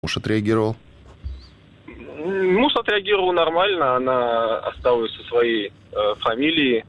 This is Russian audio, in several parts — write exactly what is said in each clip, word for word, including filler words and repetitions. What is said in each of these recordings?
муж отреагировал? Муж отреагировал нормально, она осталась со своей э, фамилией.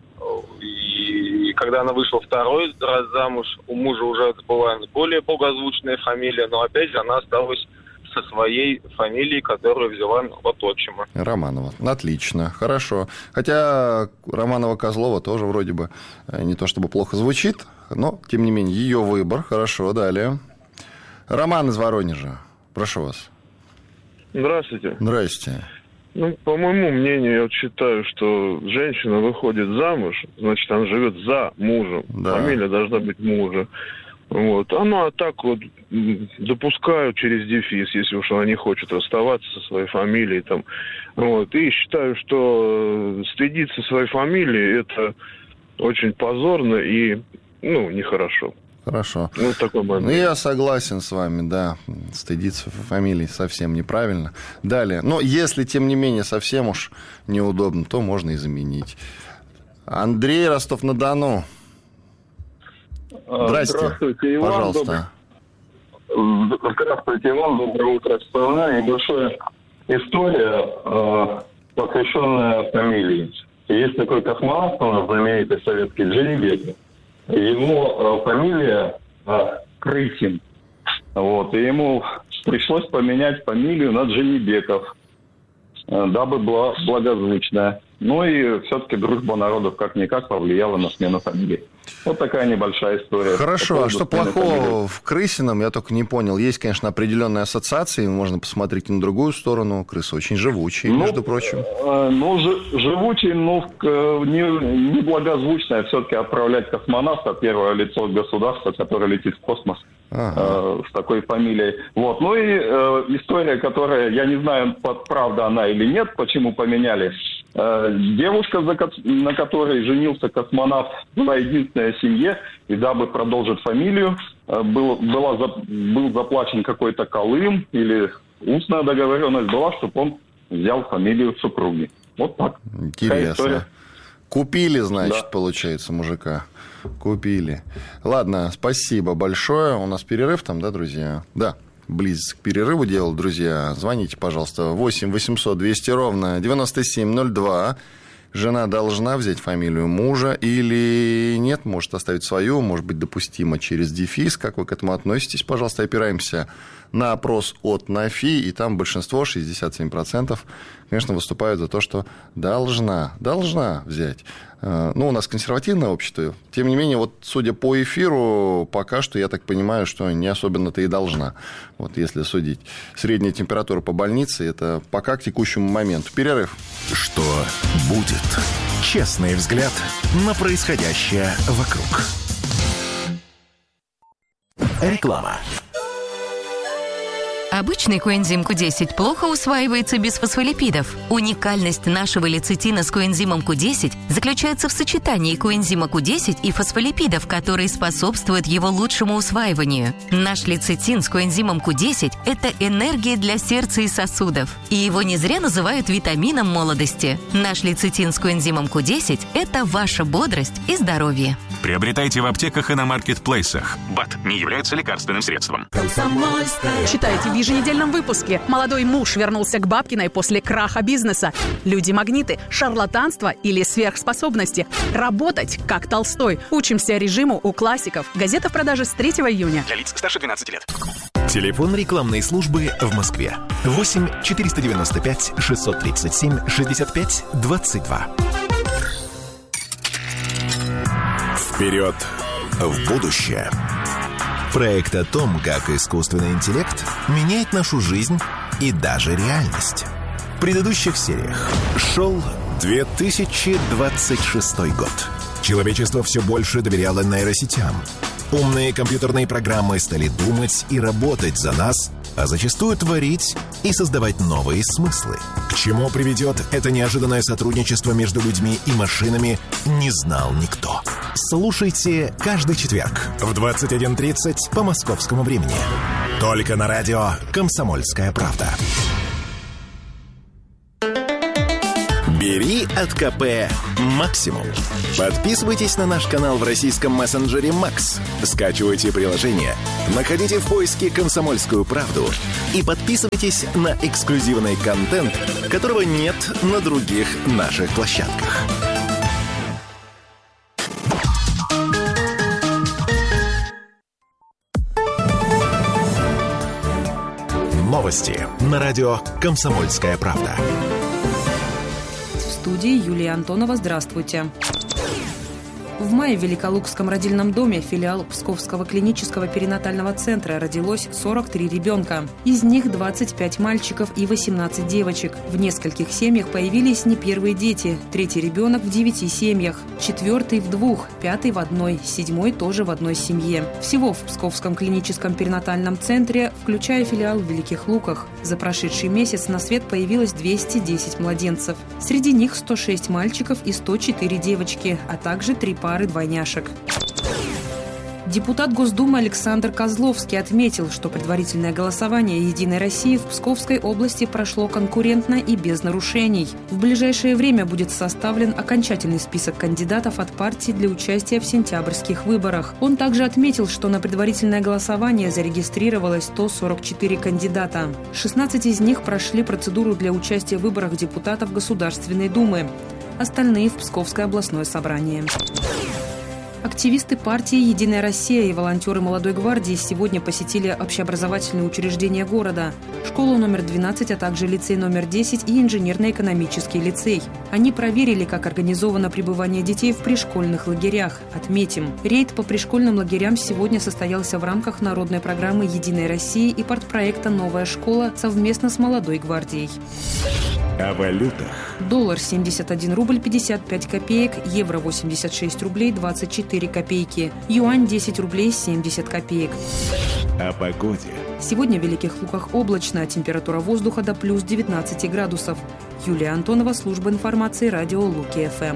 И, и когда она вышла второй раз замуж, у мужа уже была более богозвучная фамилия, но опять же она осталась со своей фамилией, которую взяла от отчима. Романова. Отлично, хорошо. Хотя Романова-Козлова тоже вроде бы не то чтобы плохо звучит, но, тем не менее, ее выбор. Хорошо, далее. Роман из Воронежа. Прошу вас. Здравствуйте. Здрасте. Ну, по моему мнению, я вот считаю, что женщина выходит замуж, значит, она живет за мужем. Да. Фамилия должна быть мужа. Вот. Ну, а так вот допускают через дефис, если уж она не хочет расставаться со своей фамилией. Там. Вот. И считаю, что стыдиться своей фамилии – это очень позорно и, ну, нехорошо. Хорошо. Ну, такой момент. Ну, я согласен с вами, да. Стыдиться фамилии совсем неправильно. Далее. Но если, тем не менее, совсем уж неудобно, то можно и заменить. Андрей, Ростов-на-Дону. Здрасте. Здравствуйте, Иван. Пожалуйста. Добрый... Здравствуйте, Иван. Доброе утро, страна. Небольшая история, э, посвященная фамилии. Есть такой космонавт у нас, знаменитый советский, Дженибек. Его э, фамилия э, Крысин. Вот, и ему пришлось поменять фамилию на Дженибеков, э, дабы была благозвучная. Ну и все-таки дружба народов как-никак повлияла на смену фамилии. Вот такая небольшая история. Хорошо, а что плохого в Крысином, я только не понял. Есть, конечно, определенные ассоциации, можно посмотреть на другую сторону. Крысы очень живучие, ну, между прочим. Э, ну, ж, живучие, но не, не благозвучное. Все-таки отправлять космонавта, первое лицо государства, которое летит в космос, ага. э, с такой фамилией. Вот. Ну и э, история, которая, я не знаю, правда она или нет, почему поменяли. Э, девушка, на которой женился космонавт, была единственная в семье, и дабы продолжить фамилию, был, была, был заплачен какой-то колым, или устная договоренность была, чтобы он взял фамилию супруги. Вот так. Интересно. Купили, значит, да. Получается, мужика. Купили. Ладно, спасибо большое. У нас перерыв там, да, друзья? Да. Близится к перерыву дело, друзья. Звоните, пожалуйста, восемь восемьсот двести ровно девяносто семь ноль два. Жена должна взять фамилию мужа или нет, может оставить свою, может быть допустимо через дефис. Как вы к этому относитесь? Пожалуйста, опираемся на опрос от НАФИ, и там большинство, шестьдесят семь процентов, конечно, выступают за то, что должна, должна взять. Ну, у нас консервативное общество. Тем не менее, вот судя по эфиру, пока что, я так понимаю, что не особенно-то и должна. Вот если судить. Средняя температура по больнице, это пока к текущему моменту. Перерыв. Что будет? Честный взгляд на происходящее вокруг. Реклама. Обычный коэнзим ку десять плохо усваивается без фосфолипидов. Уникальность нашего лецитина с коэнзимом ку десять заключается в сочетании коэнзима ку десять и фосфолипидов, которые способствуют его лучшему усваиванию. Наш лецитин с коэнзимом ку десять – это энергия для сердца и сосудов. И его не зря называют витамином молодости. Наш лецитин с коэнзимом ку десять – это ваша бодрость и здоровье. Приобретайте в аптеках и на маркетплейсах. БАД не является лекарственным средством. Читайте в еженедельном выпуске. Молодой муж вернулся к Бабкиной после краха бизнеса. Люди-магниты, шарлатанство или сверхспособности. Работать, как Толстой. Учимся режиму у классиков. Газета в продаже с третьего июня. Для лиц старше двенадцати лет. Телефон рекламной службы в Москве. восемь четыреста девяносто пять шестьсот тридцать семь шестьдесят пять двадцать два. Вперед в будущее. Проект о том, как искусственный интеллект меняет нашу жизнь и даже реальность. В предыдущих сериях шел две тысячи двадцать шестой год. Человечество все больше доверяло нейросетям. Умные компьютерные программы стали думать и работать за нас, а зачастую творить и создавать новые смыслы. К чему приведет это неожиданное сотрудничество между людьми и машинами, не знал никто. Слушайте каждый четверг в двадцать один тридцать по московскому времени. Только на радио «Комсомольская правда». Бери от ка пэ «Максимум». Подписывайтесь на наш канал в российском мессенджере «Макс». Скачивайте приложение, находите в поиске «Комсомольскую правду» и подписывайтесь на эксклюзивный контент, которого нет на других наших площадках. Новости на радио «Комсомольская правда». В студии Юлия Антонова. Здравствуйте. В мае в Великолукском родильном доме, филиал Псковского клинического перинатального центра, родилось сорок три ребенка. Из них двадцать пять мальчиков и восемнадцать девочек. В нескольких семьях появились не первые дети. Третий ребенок в девяти семьях, четвертый в двух, пятый в одной, седьмой тоже в одной семье. Всего в Псковском клиническом перинатальном центре, включая филиал в Великих Луках, за прошедший месяц на свет появилось двести десять младенцев. Среди них сто шесть мальчиков и сто четыре девочки, а также три пары двойняшек. Депутат Госдумы Александр Козловский отметил, что предварительное голосование «Единой России» в Псковской области прошло конкурентно и без нарушений. В ближайшее время будет составлен окончательный список кандидатов от партии для участия в сентябрьских выборах. Он также отметил, что на предварительное голосование зарегистрировалось сто сорок четыре кандидата. шестнадцать из них прошли процедуру для участия в выборах депутатов Государственной Думы. Остальные в Псковское областное собрание. Активисты партии «Единая Россия» и волонтеры «Молодой гвардии» сегодня посетили общеобразовательные учреждения города, школу номер двенадцать, а также лицей номер десять и инженерно-экономический лицей. Они проверили, как организовано пребывание детей в пришкольных лагерях. Отметим, рейд по пришкольным лагерям сегодня состоялся в рамках народной программы «Единой России» и партпроекта «Новая школа» совместно с «Молодой гвардией». О валютах. Доллар семьдесят один рубль пятьдесят пять копеек, евро восемьдесят шесть рублей двадцать четыре копейки, юань десять рублей семьдесят копеек. О погоде. Сегодня в Великих Луках облачно, температура воздуха до плюс девятнадцать градусов. Юлия Антонова, служба информации, радио Луки-ФМ.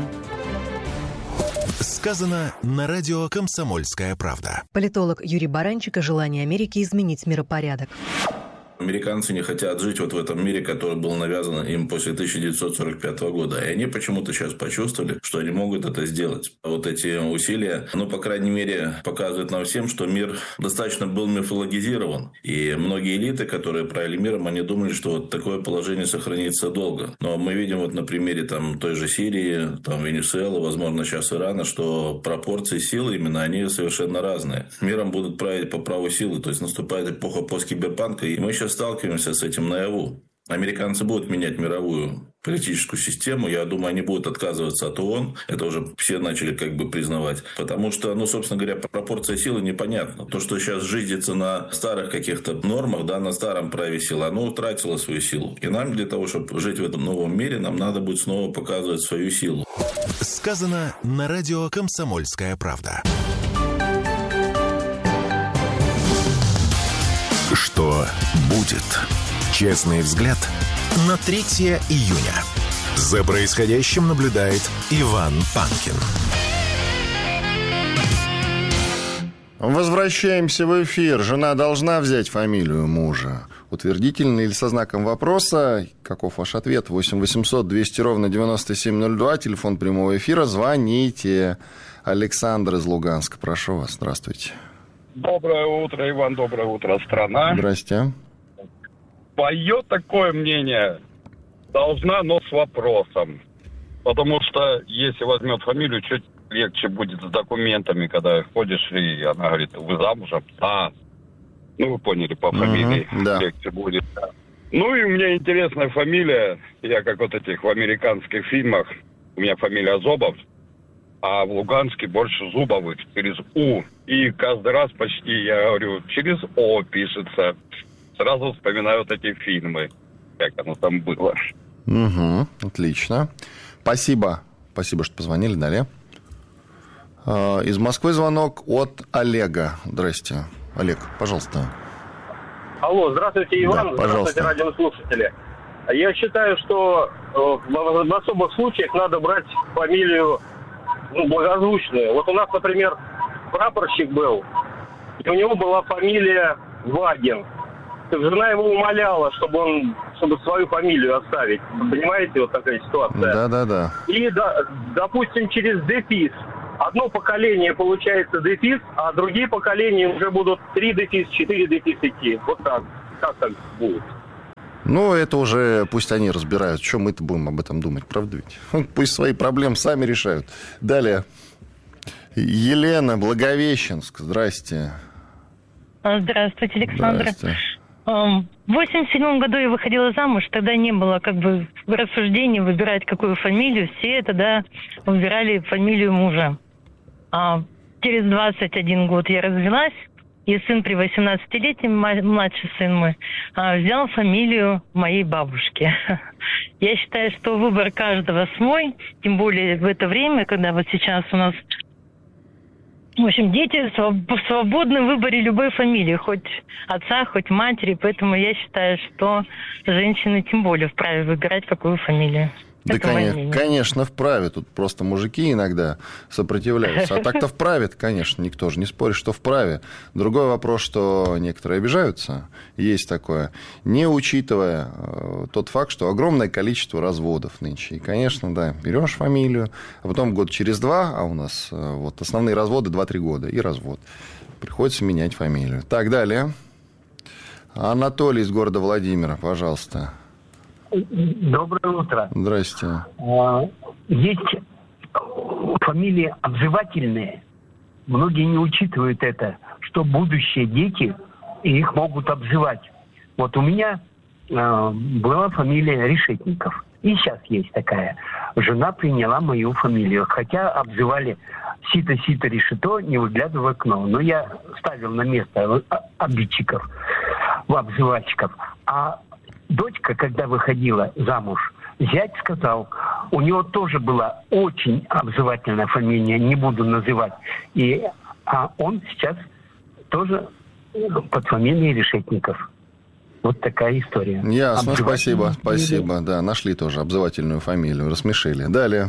Сказано на радио «Комсомольская правда». Политолог Юрий Баранчик о желании Америки изменить миропорядок. Американцы не хотят жить вот в этом мире, который был навязан им после тысяча девятьсот сорок пятого года. И они почему-то сейчас почувствовали, что они могут это сделать. Вот эти усилия, ну, по крайней мере, показывают нам всем, что мир достаточно был мифологизирован. И многие элиты, которые правили миром, они думали, что вот такое положение сохранится долго. Но мы видим вот на примере там, той же Сирии, там, Венесуэлы, возможно, сейчас Ирана, что пропорции силы именно, они совершенно разные. Миром будут править по праву силы. То есть наступает эпоха посткиберпанка, и мы сейчас сталкиваемся с этим наяву. Американцы будут менять мировую политическую систему. Я думаю, они будут отказываться от ООН. Это уже все начали как бы признавать. Потому что, ну, собственно говоря, пропорция силы непонятна. То, что сейчас жизнится на старых каких-то нормах, да, на старом праве силы, оно утратило свою силу. И нам для того, чтобы жить в этом новом мире, нам надо будет снова показывать свою силу. Сказано на радио «Комсомольская правда». Что будет? Честный взгляд на третьего июня. За происходящим наблюдает Иван Панкин. Возвращаемся в эфир. Жена должна взять фамилию мужа. Утвердительно или со знаком вопроса? Каков ваш ответ? восемь восемьсот двести ровно девяносто семь ноль два. Телефон прямого эфира. Звоните. Александр из Луганска. Прошу вас. Здравствуйте. Доброе утро, Иван, доброе утро, страна. Здрасте. Мое такое мнение, должна, но с вопросом. Потому что если возьмет фамилию, чуть легче будет с документами, когда ходишь, и она говорит, вы замужем? Да. Ну, вы поняли, по фамилии uh-huh, да. легче будет. Ну, и у меня интересная фамилия, я как вот этих в американских фильмах, у меня фамилия Зобов, а в Луганске больше Зубовых, через У. И каждый раз почти, я говорю, через О пишется. Сразу вспоминаю вот эти фильмы, как оно там было. Угу, отлично. Спасибо. Спасибо, что позвонили. Далее. Из Москвы звонок от Олега. Здрасте. Олег, пожалуйста. Алло, здравствуйте, Иван. Да, здравствуйте, радиослушатели. Я считаю, что в особых случаях надо брать фамилию, ну, благозвучную. Вот у нас, например, прапорщик был, и у него была фамилия Вагин. Так жена его умоляла, чтобы он, чтобы свою фамилию оставить. Понимаете, вот такая ситуация. Да, да, да. И, да, допустим, через дефис. Одно поколение получается дефис, а другие поколения уже будут три дефис, четыре дефис идти. Вот так. Как так будет? Ну, это уже пусть они разбирают. Что мы-то будем об этом думать, правда ведь? Пусть свои проблемы сами решают. Далее. Елена, Благовещенск. Здрасте. Здравствуйте, Александр. Здрасте. В восемьдесят седьмом году я выходила замуж, тогда не было как бы рассуждений выбирать какую фамилию. Все тогда выбирали фамилию мужа. А через двадцать один год я развелась, и сын при восемнадцатилетнем, младший сын мой, взял фамилию моей бабушки. Я считаю, что выбор каждого свой, тем более в это время, когда вот сейчас у нас... В общем, дети свободны в выборе любой фамилии, хоть отца, хоть матери, поэтому я считаю, что женщины тем более вправе выбирать какую фамилию. Да, конечно, конечно, вправе. Тут просто мужики иногда сопротивляются. А так-то вправе, конечно, никто же не спорит, что вправе. Другой вопрос, что некоторые обижаются, есть такое, не учитывая э, тот факт, что огромное количество разводов нынче. И, конечно, да, берешь фамилию, а потом год через два, а у нас э, вот основные разводы два-три года, и развод. Приходится менять фамилию. Так, далее. Анатолий из города Владимира, пожалуйста. Доброе утро. Здрасте. Есть фамилии обзывательные. Многие не учитывают это, что будущие дети их могут обзывать. Вот у меня э, была фамилия Решетников. И сейчас есть такая. Жена приняла мою фамилию. Хотя обзывали сито-сито решето, не выглядывая в окно. Но я ставил на место обидчиков, обзывальщиков. А дочка, когда выходила замуж, зять сказал, у него тоже была очень обзывательная фамилия, не буду называть. И, а он сейчас тоже под фамилией Решетников. Вот такая история. Ясно, спасибо, спасибо. Да, нашли тоже обзывательную фамилию, рассмешили. Далее.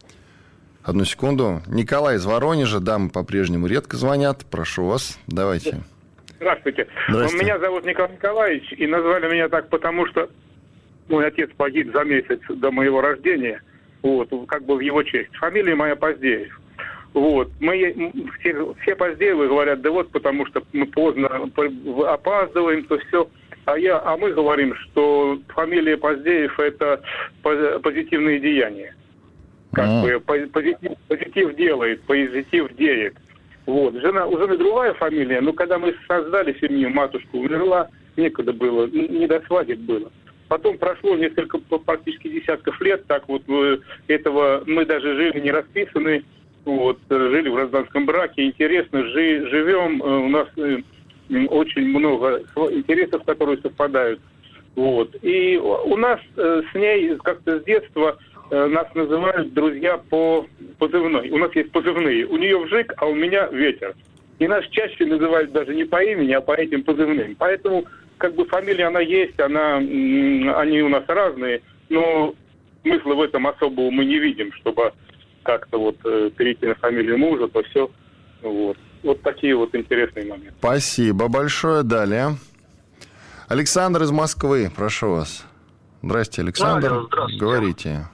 Одну секунду. Николай из Воронежа, дамы по-прежнему редко звонят. Прошу вас, давайте. Здравствуйте. Здравствуйте. Меня зовут Николай Николаевич, и назвали меня так, потому что мой отец погиб за месяц до моего рождения, вот, как бы в его честь. Фамилия моя Поздеев. Вот. Мы, все, все Поздеевы говорят, да вот, потому что мы поздно опаздываем, то все. А, я, а мы говорим, что фамилия Поздеев – это позитивные деяния. Как mm. бы позитив, позитив делает, позитив деет. Вот. Жена, у жены другая фамилия, но когда мы создали семью, матушка умерла, некогда было, не до свадеб было. Потом прошло несколько, практически десятков лет, так вот этого, мы даже жили не расписаны, вот, жили в гражданском браке, интересно, жи, живем, у нас очень много интересов, которые совпадают. Вот. И у нас с ней как-то с детства нас называют друзья по позывной. У нас есть позывные. У нее Вжик, а у меня Ветер. И нас чаще называют даже не по имени, а по этим позывным. Поэтому, как бы, фамилия, она есть, она, они у нас разные, но смысла в этом особого мы не видим, чтобы как-то вот перейти на фамилию мужа, то все. Вот. Вот такие вот интересные моменты. Спасибо большое. Далее. Александр из Москвы, прошу вас. Здрасте, Александр. Алло, здравствуйте. Говорите.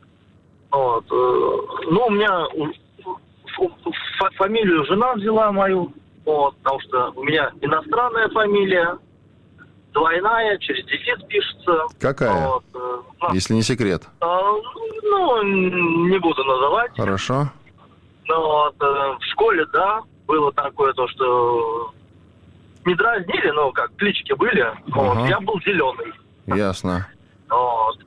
Вот. Ну, у меня фамилию жена взяла мою, вот, потому что у меня иностранная фамилия, двойная, через дефис пишется. Какая? Вот. Если не секрет. Ну, не буду называть. Хорошо. Ну, вот, в школе, да, было такое то, что не дразнили, но как клички были. Ага. Вот, я был зеленый. Ясно. Вот.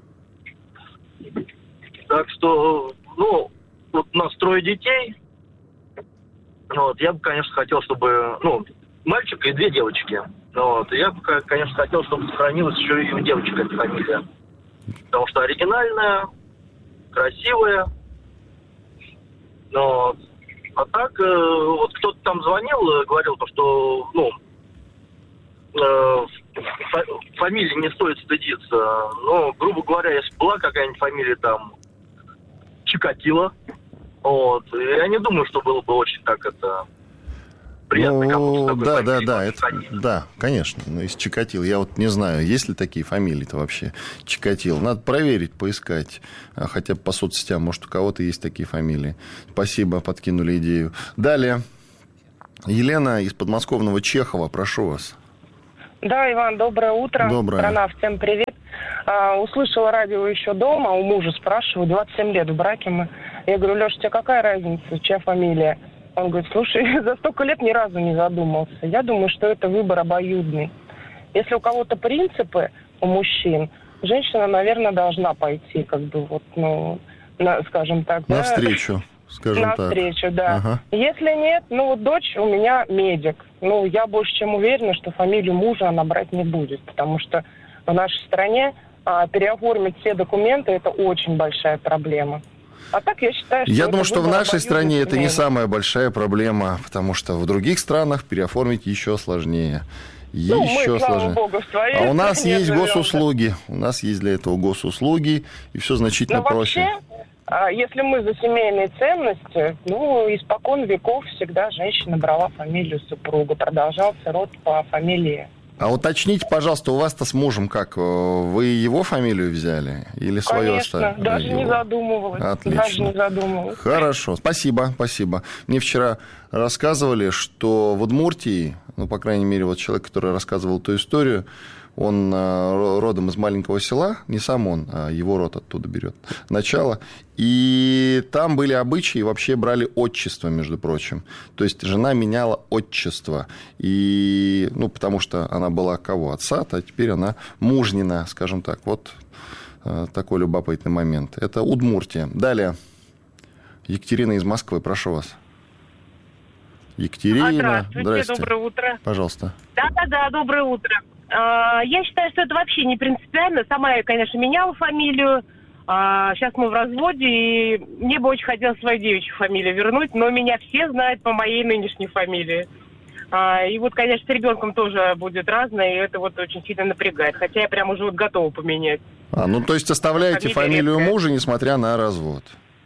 Так что, ну, вот у нас трое детей. Вот, я бы, конечно, хотел, чтобы, ну, мальчик и две девочки. Вот, я бы, конечно, хотел, чтобы сохранилась еще и у девочек эта фамилия. Потому что оригинальная, красивая. Вот. А так, вот кто-то там звонил, говорил, что, ну, фамилии не стоит стыдиться. Но, грубо говоря, если была какая-нибудь фамилия там Чикатило, вот, я не думаю, что было бы очень так это... приятно ну, кому-то такой да, фамилии. Да, да, это, да, конечно. Ну, из Чикатило. Я вот не знаю, есть ли такие фамилии-то вообще Чикатило. Надо проверить, поискать. Хотя бы по соцсетям, может, у кого-то есть такие фамилии. Спасибо, подкинули идею. Далее. Елена из подмосковного Чехова, прошу вас. Да, Иван, доброе утро. Доброе. Страна, всем привет. А, услышала радио еще дома, у мужа спрашиваю, двадцать семь лет в браке мы. Я говорю, Леша, тебе какая разница, чья фамилия? Он говорит, слушай, за столько лет ни разу не задумался. Я думаю, что это выбор обоюдный. Если у кого-то принципы, у мужчин, женщина, наверное, должна пойти, как бы, вот, ну, на, скажем так, навстречу. Да, скажем на так. встречу, да. Ага. Если нет, ну вот дочь у меня медик. Ну, я больше чем уверена, что фамилию мужа она брать не будет, потому что в нашей стране а, переоформить все документы – это очень большая проблема. А так я считаю, что... Я это думаю, что в нашей стране это не семейный. самая большая проблема, потому что в других странах переоформить еще сложнее. Ну, еще мы, слава сложнее. богу, в своей А у нас стране есть живем, госуслуги. У нас есть для этого госуслуги, и все значительно Но проще. вообще, а, если мы за семейные ценности, ну, испокон веков всегда женщина брала фамилию супруга, продолжался род по фамилии. А уточните, пожалуйста, у вас-то с мужем как? Вы его фамилию взяли или свою Конечно, оставили? даже Его. не задумывалась. Отлично. Даже не задумывалась. Хорошо, спасибо, спасибо. Мне вчера рассказывали, что в Удмуртии, ну, по крайней мере, вот человек, который рассказывал эту историю, он родом из маленького села, не сам он, а его род оттуда берет начало. И там были обычаи, вообще брали отчество, между прочим. То есть жена меняла отчество. И, ну, потому что она была кого? Отца, а теперь она мужнина, скажем так. Вот такой любопытный момент. Это Удмуртия. Далее. Екатерина из Москвы, прошу вас. Екатерина, Здравствуйте, здрасте. Доброе утро. Пожалуйста. Да-да-да, доброе утро. Я считаю, что это вообще не принципиально. Сама я, конечно, меняла фамилию. Сейчас мы в разводе, и мне бы очень хотелось свою девичью фамилию вернуть, но меня все знают по моей нынешней фамилии. И вот, конечно, с ребенком тоже будет разное, и это вот очень сильно напрягает. Хотя я прям уже вот готова поменять. А, ну, то есть оставляете Фамилия фамилию редкая. мужа, несмотря на развод?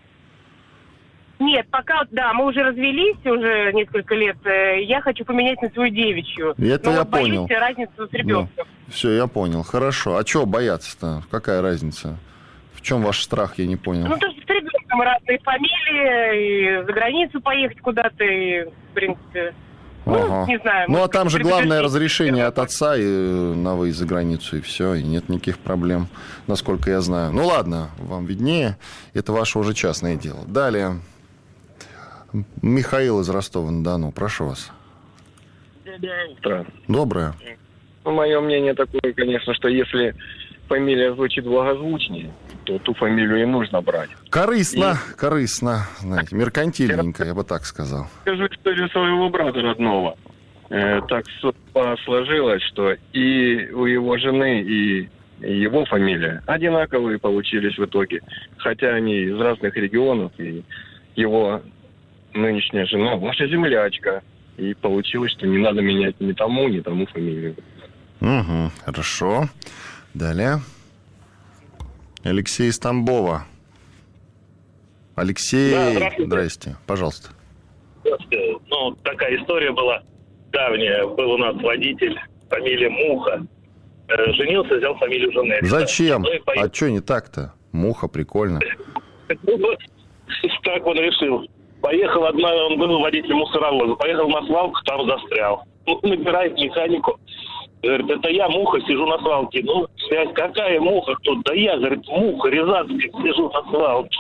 Нет, пока, да, мы уже развелись уже несколько лет. Я хочу поменять на свою девичью. Это но я вот понял. боюсь разницу с ребенком. Ну, все, я понял. Хорошо. А чего бояться-то? Какая разница? В чем ваш страх, я не понял. Ну, то, что с ребенком разные фамилии, и за границу поехать куда-то, и, в принципе, ну, Ага. не знаю. Ну, а может, там же главное предупредить. разрешение от отца и на выезд за границу, и все, и нет никаких проблем, насколько я знаю. Ну, ладно, вам виднее, это ваше уже частное дело. Далее. Михаил из Ростова-на-Дону, прошу вас. Доброе утро. Доброе. Ну, мое мнение такое, конечно, что если фамилия звучит благозвучнее, то ту фамилию и нужно брать. Корыстно, и... корыстно, знаете, меркантильненько, я бы так сказал. Скажу историю своего брата родного. Э, так судьба сложилась, что и у его жены, и его фамилия одинаковые получились в итоге. Хотя они из разных регионов, и его нынешняя жена ваша землячка. И получилось, что не надо менять ни тому, ни тому фамилию. Угу, хорошо. Далее. Алексей из Тамбова. Алексей, Да, здравствуйте. здрасте, пожалуйста. Здравствуйте. Ну, такая история была давняя. Был у нас водитель, фамилия Муха. Э, женился, взял фамилию жены. Зачем? Ну, и поехал. А что не так-то? Муха, прикольно. Так он решил. Поехал одна, он был водителем мусоровоза. Поехал на свалку, там застрял. Ну, набирает механику. Говорит, это я, Муха, сижу на свалке. Ну, связь, какая Муха? Кто? Да я, говорит, Муха, Рязанская, сижу на свалке.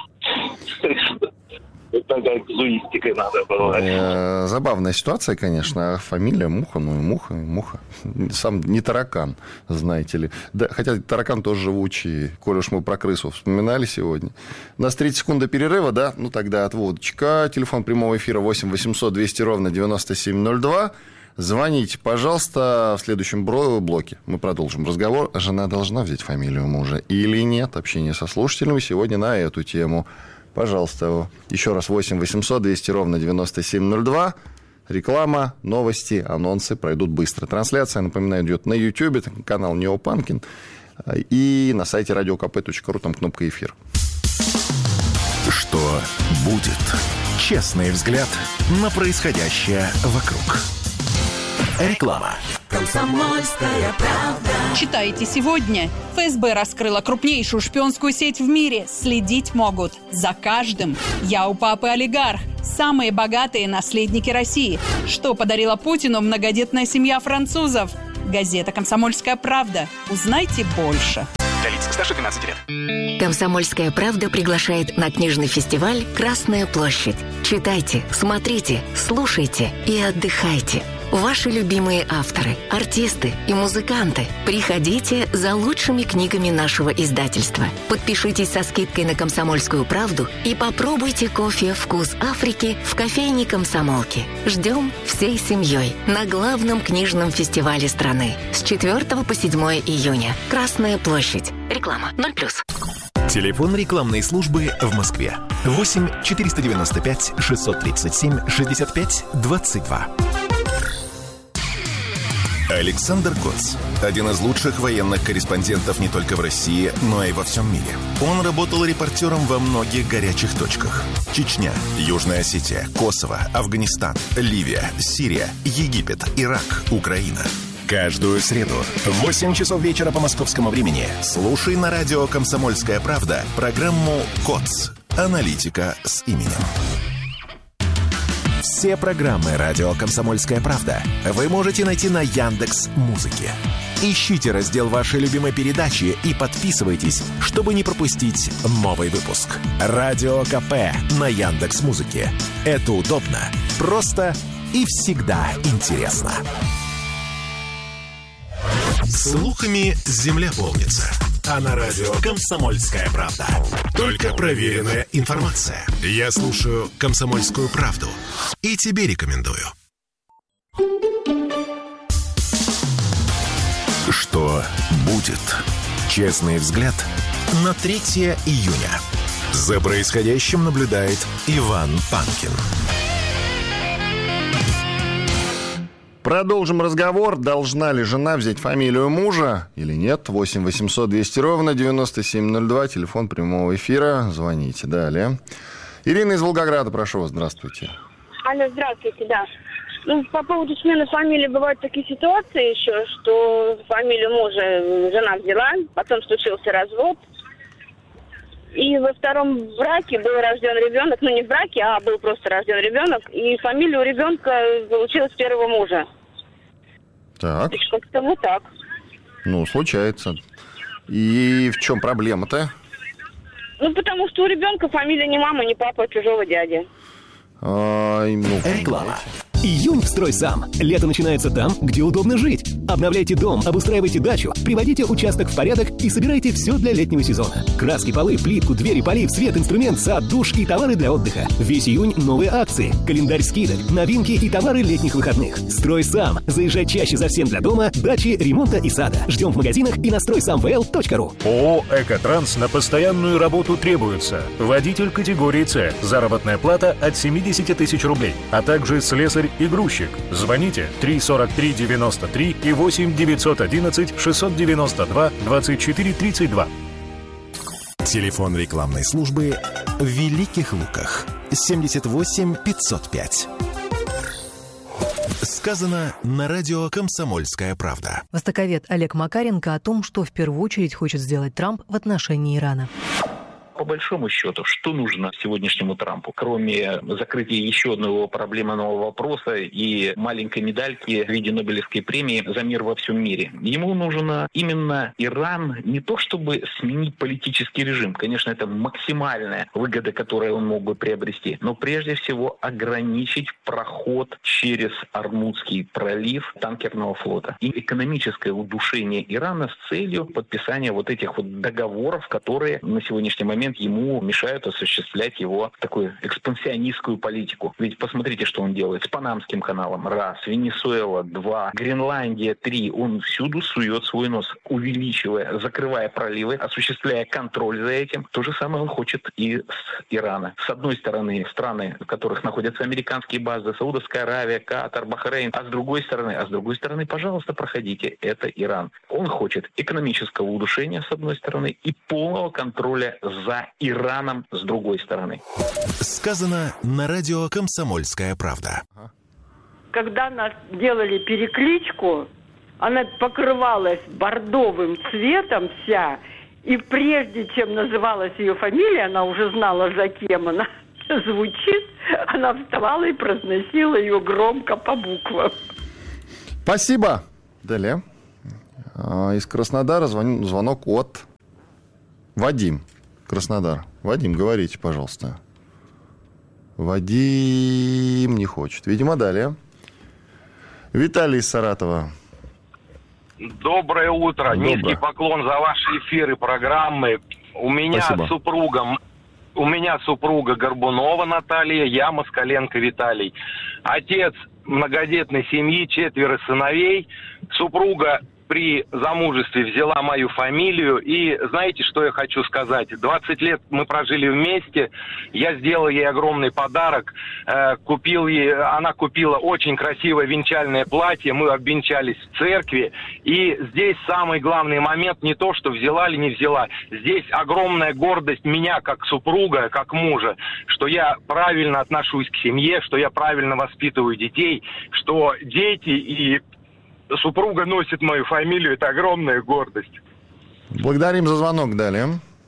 Вот такая казуистикой надо было. Э, Забавная ситуация, конечно. Фамилия Муха, ну и Муха, и Муха. Сам не таракан, знаете ли. Да, хотя таракан тоже живучий, коль уж мы про крысу вспоминали сегодня. У нас тридцать секунд до перерыва, да? Ну, тогда отводочка. Телефон прямого эфира восемь восемьсот двести ровно девяносто семь ноль два. Звоните, пожалуйста, в следующем блоке. Мы продолжим разговор. Жена должна взять фамилию мужа или нет? Общение со слушателями сегодня на эту тему. Пожалуйста, еще раз восемь восемьсот двести ровно девяносто семь ноль два. Реклама, новости, анонсы пройдут быстро. Трансляция, напоминаю, идет на YouTube, канал Неопанкин, и на сайте радио ка пэ точка ру, там кнопка «Эфир». Что будет? Честный взгляд на происходящее вокруг. Реклама. Комсомольская правда. Читайте сегодня. ФСБ раскрыла крупнейшую шпионскую сеть в мире. Следить могут за каждым. Я у папы олигарх. Самые богатые наследники России. Что подарила Путину многодетная семья французов? Газета «Комсомольская правда». Узнайте больше. Для лиц старше двенадцати лет. «Комсомольская правда» приглашает на книжный фестиваль «Красная площадь». Читайте, смотрите, слушайте и отдыхайте. Ваши любимые авторы, артисты и музыканты. Приходите за лучшими книгами нашего издательства. Подпишитесь со скидкой на «Комсомольскую правду» и попробуйте кофе «Вкус Африки» в кофейне «Комсомолки». Ждем всей семьей на главном книжном фестивале страны с четвёртого по седьмое июня. Красная площадь. Реклама ноль плюс. Телефон рекламной службы в Москве. восемь четыреста девяносто пять шестьсот тридцать семь шестьдесят пять двадцать два. Александр Коц – один из лучших военных корреспондентов не только в России, но и во всем мире. Он работал репортером во многих горячих точках. Чечня, Южная Осетия, Косово, Афганистан, Ливия, Сирия, Египет, Ирак, Украина. Каждую среду в восемь часов вечера по московскому времени слушай на радио «Комсомольская правда» программу «Коц. Аналитика с именем». Все программы «Радио Комсомольская правда» вы можете найти на Яндекс.Музыке. Ищите раздел вашей любимой передачи и подписывайтесь, чтобы не пропустить новый выпуск. Радио КП на Яндекс.Музыке. Это удобно, просто и всегда интересно. Слухами земля полнится. А на радио «Комсомольская правда» только проверенная информация. Я слушаю «Комсомольскую правду» и тебе рекомендую. Что будет? Честный взгляд на третье июня. За происходящим наблюдает Иван Панкин. Продолжим разговор. Должна ли жена взять фамилию мужа или нет? восемь восемьсот двести ровно девяносто семь ноль два. Телефон прямого эфира. Звоните. Далее. Ирина из Волгограда, прошу вас. Здравствуйте. Алло, здравствуйте, да. Ну, по поводу смены фамилии бывают такие ситуации еще, что фамилию мужа жена взяла, потом случился развод. И во втором браке был рожден ребенок, ну не в браке, а был просто рожден ребенок, и фамилия у ребенка получилась первого мужа. Так. И как-то вот так. Ну, случается. И в чем проблема-то? Ну, потому что у ребенка фамилия не мама, не папа, а чужого дяди. А, ну, реклама. Июнь в «Строй сам». Лето начинается там, где удобно жить. Обновляйте дом, обустраивайте дачу, приводите участок в порядок и собирайте все для летнего сезона. Краски, полы, плитку, двери, полив, свет, инструмент, сад, душ и товары для отдыха. Весь июнь новые акции, календарь скидок, новинки и товары летних выходных. «Строй сам». Заезжай чаще за всем для дома, дачи, ремонта и сада. Ждем в магазинах и на строй сам вэ эл точка ру. ООО «Экотранс» на постоянную работу требуется. Водитель категории С. Заработная плата от семьдесят тысяч рублей, а также слесарь и грузчик. Звоните три сорок три девяносто три и восемь девятьсот одиннадцать шестьсот девяносто два двадцать четыре тридцать два. Телефон рекламной службы в Великих Луках. семьдесят восемь пятьсот пять. Сказано на радио «Комсомольская правда». Востоковед Олег Макаренко о том, что в первую очередь хочет сделать Трамп в отношении Ирана. По большому счету, что нужно сегодняшнему Трампу, кроме закрытия еще одного проблемного вопроса и маленькой медальки в виде Нобелевской премии за мир во всем мире? Ему нужно именно Иран не то чтобы сменить политический режим, конечно, это максимальная выгода, которую он мог бы приобрести, но прежде всего ограничить проход через Ормузский пролив танкерного флота и экономическое удушение Ирана с целью подписания вот этих вот договоров, которые на сегодняшний момент ему мешают осуществлять его такую экспансионистскую политику. Ведь посмотрите, что он делает с Панамским каналом. Раз. Венесуэла. Два. Гренландия. Три. Он всюду сует свой нос, увеличивая, закрывая проливы, осуществляя контроль за этим. То же самое он хочет и с Ирана. С одной стороны, страны, в которых находятся американские базы, Саудовская Аравия, Катар, Бахрейн. А с другой стороны, а с другой стороны, пожалуйста, проходите. Это Иран. Он хочет экономического удушения, с одной стороны, и полного контроля за за Ираном с другой стороны. Сказано на радио «Комсомольская правда». Когда нас делали перекличку, она покрывалась бордовым цветом вся, и прежде чем называлась ее фамилия, она уже знала, за кем она звучит, она вставала и произносила ее громко по буквам. Спасибо. Далее. Из Краснодара звон... звонок от Вадим. Краснодар. Вадим, говорите, пожалуйста. Вадим не хочет. Видимо, далее. Виталий из Саратова. Доброе утро. Доброе. Низкий поклон за ваши эфиры, программы. У меня Спасибо. супруга, у меня супруга Горбунова Наталья, я Москаленко Виталий. Отец многодетной семьи, четверо сыновей. Супруга при замужестве взяла мою фамилию. И знаете, что я хочу сказать? двадцать лет мы прожили вместе. Я сделал ей огромный подарок. Э, купил ей, она купила очень красивое венчальное платье. Мы обвенчались в церкви. И здесь самый главный момент не то, что взяла или не взяла. Здесь огромная гордость меня как супруга, как мужа, что я правильно отношусь к семье, что я правильно воспитываю детей, что дети и супруга носит мою фамилию. Это огромная гордость. Благодарим за звонок. Далее.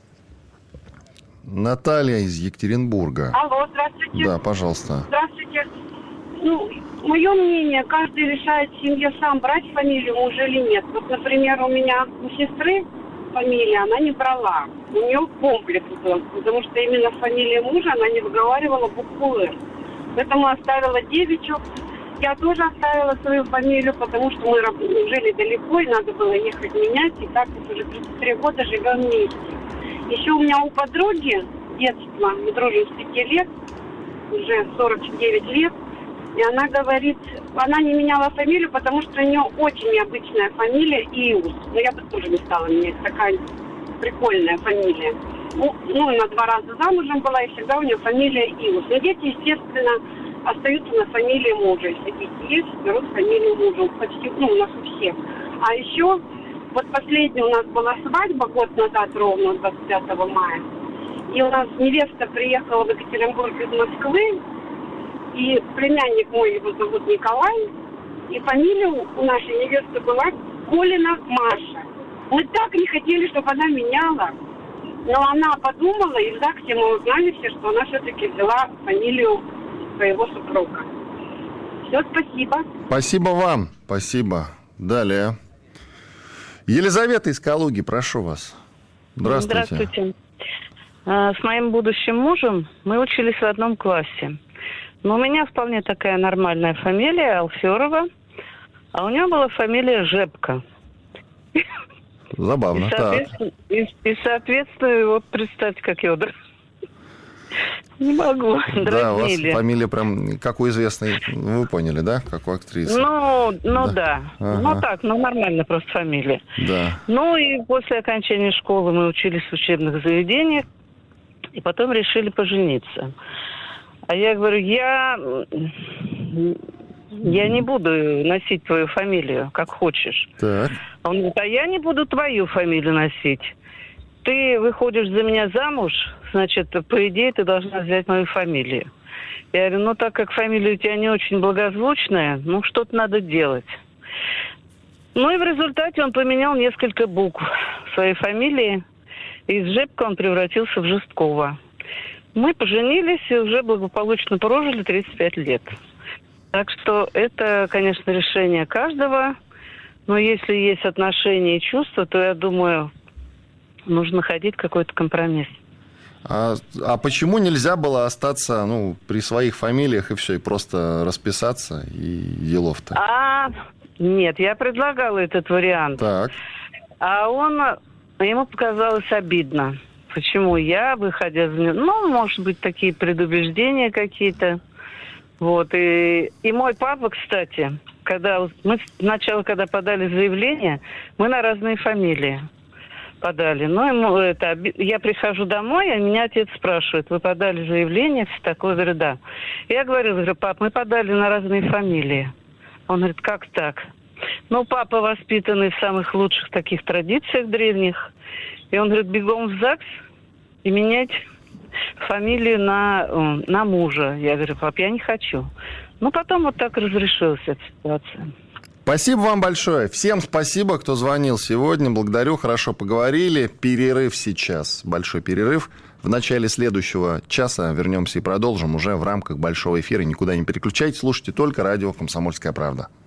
Наталья из Екатеринбурга. Алло, здравствуйте. Да, пожалуйста. Здравствуйте. Ну, мое мнение, каждый решает в семье сам, брать фамилию мужа или нет. Вот, например, у меня у сестры фамилия, она не брала. У нее комплекс был, потому что именно фамилия мужа она не выговаривала букву «Р». Поэтому оставила девичью. Я тоже оставила свою фамилию, потому что мы жили далеко, и надо было ехать менять. И так вот уже тридцать три года живем вместе. Еще у меня у подруги детства, мы дружим с пяти лет, уже сорок девять лет. И она говорит, она не меняла фамилию, потому что у нее очень необычная фамилия Иус. Но я бы тоже не стала менять, такая прикольная фамилия. Ну, ну, она два раза замужем была, и всегда у нее фамилия Иус. Но дети, естественно, остаются на фамилии мужа. Если дети есть, берут фамилию мужа. Почти, ну, у нас у всех. А еще, вот последняя у нас была свадьба год назад, ровно двадцать пятого мая. И у нас невеста приехала в Екатеринбург из Москвы. И племянник мой, его зовут Николай. И фамилия у нашей невесты была Колина Маша. Мы так не хотели, чтобы она меняла. Но она подумала, и в ЗАГСе мы узнали все, что она все-таки взяла фамилию своего супруга. Все, спасибо. Спасибо вам. Спасибо. Далее. Елизавета из Калуги, прошу вас. Здравствуйте. Здравствуйте. С моим будущим мужем мы учились в одном классе. Но у меня вполне такая нормальная фамилия, Алферова, а у него была фамилия Жепка. Забавно, и, соответственно, и, и, соответственно, вот представьте, как его др... Не могу, дразнили. Да, у вас фамилия прям, как у известной, вы поняли, да, как у актрисы? Ну, ну да, да. Ага. Ну так, ну нормально просто фамилия. Да. Ну и после окончания школы мы учились в учебных заведениях, и потом решили пожениться. А я говорю, я... Я не буду носить твою фамилию, как хочешь. Так. Он говорит, а я не буду твою фамилию носить. Ты выходишь за меня замуж, значит, по идее, ты должна взять мою фамилию. Я говорю, ну, так как фамилия у тебя не очень благозвучная, ну, что-то надо делать. Ну, и в результате он поменял несколько букв своей фамилии. Из Жепка он превратился в Жесткова. Мы поженились и уже благополучно прожили тридцать пять лет. Так что это, конечно, решение каждого. Но если есть отношения и чувства, то, я думаю, нужно находить какой-то компромисс. А, а почему нельзя было остаться, ну, при своих фамилиях и все, и просто расписаться, и делов-то? А, нет, я предлагала этот вариант. Так. А он, ему показалось обидно. Почему я, выходя за него, ну, может быть, такие предубеждения какие-то. Вот, и, и мой папа, кстати, когда мы сначала, когда подали заявление, мы на разные фамилии подали. Ну, ему это, я прихожу домой, а меня отец спрашивает, вы подали заявление, все такое? Я говорю, да. Я говорю, говорю, пап, мы подали на разные фамилии. Он говорит, как так? Ну, папа воспитанный в самых лучших таких традициях древних. И он говорит, бегом в ЗАГС и менять фамилию на, на мужа. Я говорю: пап, я не хочу. Ну, потом вот так разрешилась эта ситуация. Спасибо вам большое. Всем спасибо, кто звонил сегодня. Благодарю, хорошо поговорили. Перерыв сейчас, большой перерыв. В начале следующего часа вернемся и продолжим уже в рамках большого эфира. Никуда не переключайтесь, слушайте только радио «Комсомольская правда».